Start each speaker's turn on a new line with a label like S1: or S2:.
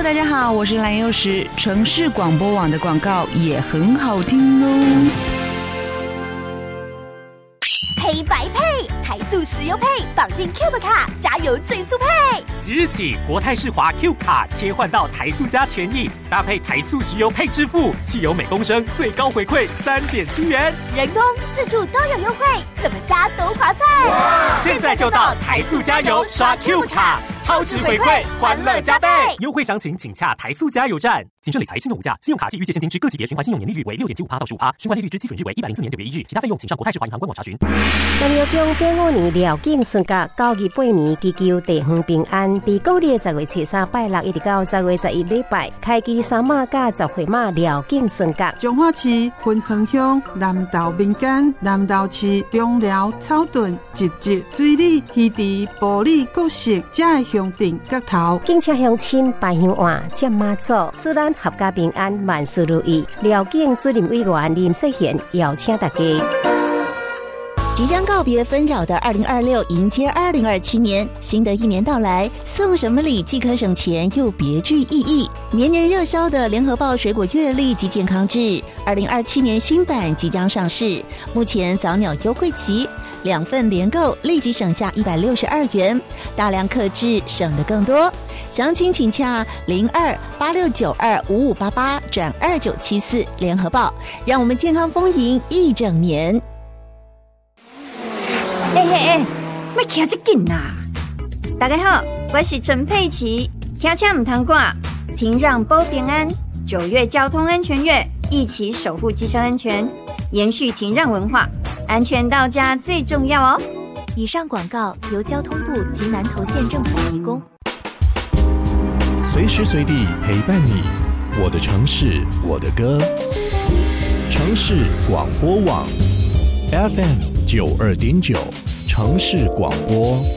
S1: 大家好，我是蓝幼时。城市广播网的广告也很好听哦。
S2: 黑白配，台塑石油配，绑定 Cube 卡，加油最速配。
S3: 即日起，国泰世华 Cube 卡切换到台塑加权益，搭配台塑石油配支付，汽油每公升最高回馈3.7元，
S2: 人工、自助都有优惠，怎么加都划算。
S3: 现在就到台塑加油刷 Cube 卡，超值回馈，欢乐加倍。优惠详情请洽台塑加油站。谨慎理财，信用无价，信用卡及预借现金之各级别循环信用年利率为6.75%到15%，循环利率之基准日为104年9月1日，其他费用请上国泰世华银行官网查询。
S4: 南药宫第5年辽景顺甲9月8年祈求地方平安，伫9月10月初3拜六一直到10月11礼拜，开机3马甲10岁马辽景顺甲。
S5: 彰化市分恒乡南投民间南投市中寮草屯集集水里鱼池埔里各式才会乡镇角头，
S4: 敬请乡亲拜香案接妈祖，祝咱合家平安，万事如意。辽景主任委员林世贤邀请大家。
S6: 即将告别纷扰的2026，迎接2027年，新的一年到来，送什么礼既可省钱又别具意义。年年热销的联合报水果月历及健康志，2027年新版即将上市，目前早鸟优惠期，2份连购立即省下162元，大量客制省得更多。详情请洽02-8692-5588-2974联合报，让我们健康丰盈一整年。
S7: 别骑这紧啦！大家好，我是陈佩琪。骑车唔通赶，停让保平安。9月交通安全月，一起守护机车安全，延续停让文化，安全到家最重要哦。
S8: 以上广告由交通部及南投县政府提供。
S9: 随时随地陪伴你，我的城市，我的歌。城市广播网 FM 92.9。城市广播。